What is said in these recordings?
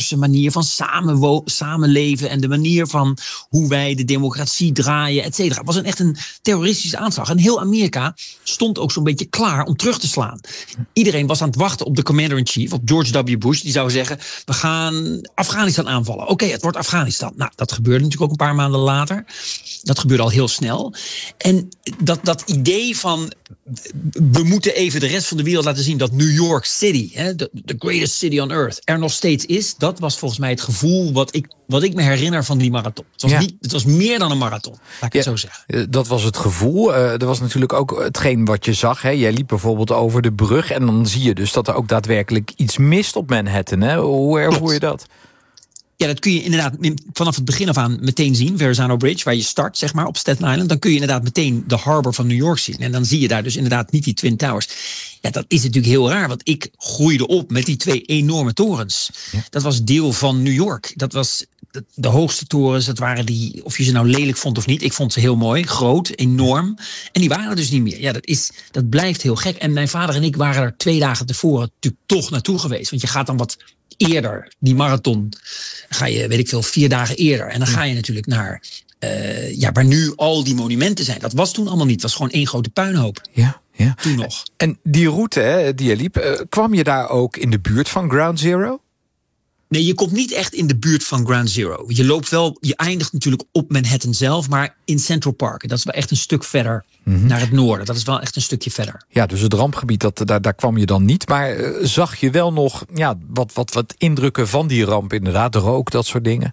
westerse manier van samenleven en de manier van hoe wij de democratie draaien, et cetera. Het was echt een terroristische aanslag. En heel Amerika stond ook zo'n beetje klaar om terug te slaan. Iedereen was aan het wachten op de commander-in-chief, op George W. Bush. Die zou zeggen, we gaan Afghanistan aanvallen. Oké, het wordt Afghanistan. Nou, dat gebeurde natuurlijk ook een paar maanden later. Dat gebeurde al heel snel. En dat idee van, we moeten even de rest van de wereld laten zien dat New York City, the greatest city on earth, er nog steeds is. Dat was volgens mij het gevoel wat ik me herinner van die marathon. Het was meer dan een marathon, laat ik het zo zeggen. Dat was het gevoel. Er was natuurlijk ook hetgeen wat je zag. Hè. Jij liep bijvoorbeeld over de brug en dan zie je dus dat er ook daadwerkelijk iets mist op Manhattan. Hè. Hoe ervoer je dat? Ja, dat kun je inderdaad vanaf het begin af aan meteen zien. Verrazano Bridge, waar je start, zeg maar, op Staten Island. Dan kun je inderdaad meteen de harbor van New York zien. En dan zie je daar dus inderdaad niet die Twin Towers. Ja, dat is natuurlijk heel raar, want ik groeide op met die 2 enorme torens. Ja. Dat was deel van New York. Dat was de hoogste torens. Dat waren die, of je ze nou lelijk vond of niet. Ik vond ze heel mooi, groot, enorm. En die waren er dus niet meer. Ja, dat blijft heel gek. En mijn vader en ik waren er 2 dagen tevoren natuurlijk toch naartoe geweest. Want je gaat dan wat eerder, die marathon, ga je, weet ik veel, 4 dagen eerder. En dan ga je natuurlijk naar, waar nu al die monumenten zijn. Dat was toen allemaal niet. Het was gewoon 1 grote puinhoop. Ja. Toen nog. En die route die je liep, kwam je daar ook in de buurt van Ground Zero? Nee, je komt niet echt in de buurt van Ground Zero. Je loopt wel, je eindigt natuurlijk op Manhattan zelf, maar in Central Park. Dat is wel echt een stuk verder naar het noorden. Dat is wel echt een stukje verder. Ja, dus het rampgebied, daar kwam je dan niet. Maar zag je wel nog wat indrukken van die ramp inderdaad? De rook, dat soort dingen?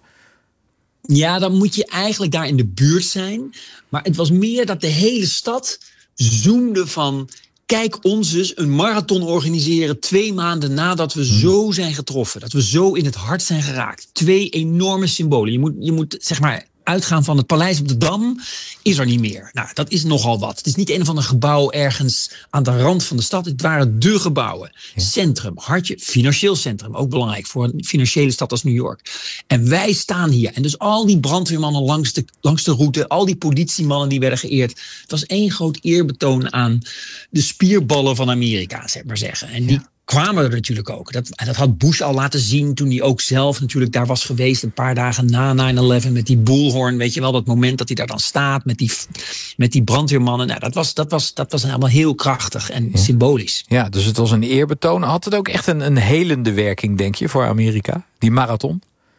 Ja, dan moet je eigenlijk daar in de buurt zijn. Maar het was meer dat de hele stad zoomde van, kijk ons dus een marathon organiseren 2 maanden nadat we zo zijn getroffen. Dat we zo in het hart zijn geraakt. 2 enorme symbolen. Je moet zeg maar uitgaan van het paleis op de Dam, is er niet meer. Nou, dat is nogal wat. Het is niet een of ander gebouw ergens aan de rand van de stad. Het waren de gebouwen. Ja. Centrum, hartje, financieel centrum. Ook belangrijk voor een financiële stad als New York. En wij staan hier. En dus al die brandweermannen langs de route, al die politiemannen die werden geëerd. Het was 1 groot eerbetoon aan de spierballen van Amerika, zeg maar zeggen. En die kwamen er natuurlijk ook. Dat had Bush al laten zien toen hij ook zelf natuurlijk daar was geweest, een paar dagen na 9/11 met die bullhorn, weet je wel, dat moment dat hij daar dan staat met die brandweermannen. Nou, dat was allemaal heel krachtig en symbolisch. Ja, dus het was een eerbetoon. Had het ook echt een helende werking, denk je, voor Amerika, die marathon?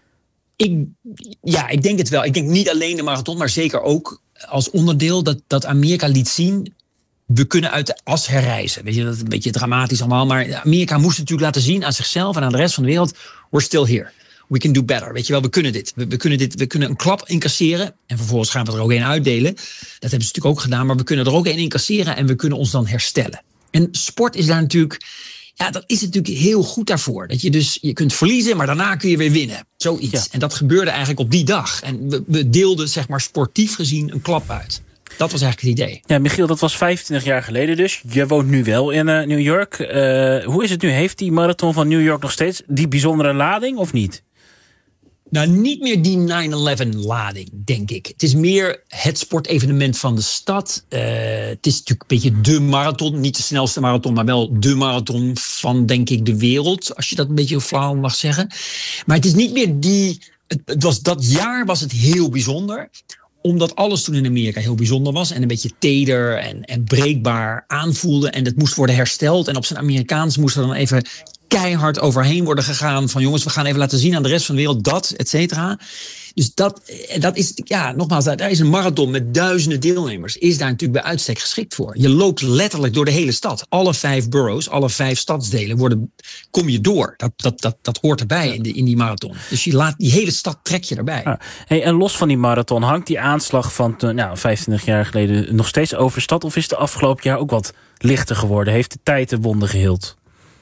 Ik denk het wel. Ik denk niet alleen de marathon, maar zeker ook als onderdeel dat Amerika liet zien, we kunnen uit de as herrijzen. Weet je, dat is een beetje dramatisch allemaal. Maar Amerika moest natuurlijk laten zien aan zichzelf en aan de rest van de wereld, we're still here. We can do better. Weet je wel, we kunnen dit. We kunnen een klap incasseren en vervolgens gaan we er ook 1 uitdelen. Dat hebben ze natuurlijk ook gedaan, maar we kunnen er ook 1 incasseren en we kunnen ons dan herstellen. En sport is daar natuurlijk, ja, dat is natuurlijk heel goed daarvoor. Dat je kunt verliezen, maar daarna kun je weer winnen. Zoiets. Ja. En dat gebeurde eigenlijk op die dag. En we deelden, zeg maar, sportief gezien een klap uit. Dat was eigenlijk het idee. Ja, Michiel, dat was 25 jaar geleden dus. Je woont nu wel in New York. Hoe is het nu? Heeft die marathon van New York nog steeds die bijzondere lading of niet? Nou, niet meer die 9/11-lading, denk ik. Het is meer het sportevenement van de stad. Het is natuurlijk een beetje de marathon. Niet de snelste marathon, maar wel de marathon van, denk ik, de wereld. Als je dat een beetje flauw mag zeggen. Maar het is niet meer die. Dat jaar was het heel bijzonder, omdat alles toen in Amerika heel bijzonder was en een beetje teder en breekbaar aanvoelde. En dat moest worden hersteld. En op zijn Amerikaans moest er dan even keihard overheen worden gegaan van, jongens, we gaan even laten zien aan de rest van de wereld dat, et cetera. Dus dat is, ja, nogmaals, daar is een marathon met duizenden deelnemers, is daar natuurlijk bij uitstek geschikt voor. Je loopt letterlijk door de hele stad. Alle 5 boroughs, alle 5 stadsdelen kom je door. Dat hoort erbij in die marathon. Dus je laat die hele stad, trek je erbij. Ah, hey, en los van die marathon, hangt die aanslag van 25 jaar geleden nog steeds over de stad? Of is de afgelopen jaar ook wat lichter geworden? Heeft de tijd de wonden geheeld?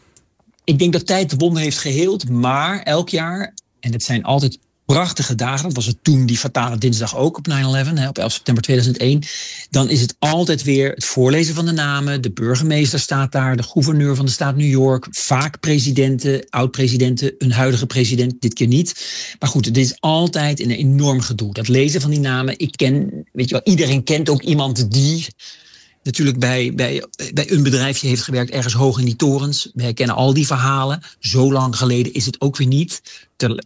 Ik denk dat tijd de wonden heeft geheeld, maar elk jaar, en het zijn altijd prachtige dagen, dat was het toen die fatale dinsdag ook op 9/11, op 11 september 2001... dan is het altijd weer het voorlezen van de namen. De burgemeester staat daar, de gouverneur van de staat New York, vaak presidenten, oud-presidenten, een huidige president, dit keer niet. Maar goed, het is altijd een enorm gedoe. Dat lezen van die namen, iedereen kent ook iemand die natuurlijk bij een bedrijfje heeft gewerkt, ergens hoog in die torens. We herkennen al die verhalen. Zo lang geleden is het ook weer niet.